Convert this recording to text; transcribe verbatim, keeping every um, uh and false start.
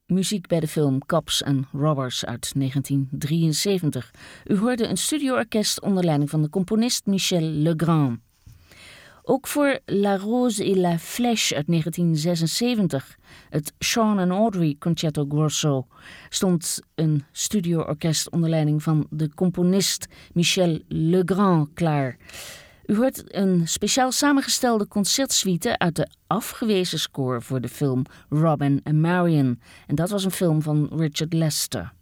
Muziek bij de film Cops and Robbers uit negentien drieënzeventig. U hoorde een studioorkest onder leiding van de componist Michel Legrand. Ook voor La Rose et la Flèche uit negentien zesenzeventig, het Sean and Audrey Concerto Grosso, stond een studioorkest onder leiding van de componist Michel Legrand klaar. U hoort een speciaal samengestelde concertsuite uit de afgewezen score voor de film Robin and Marian. En dat was een film van Richard Lester.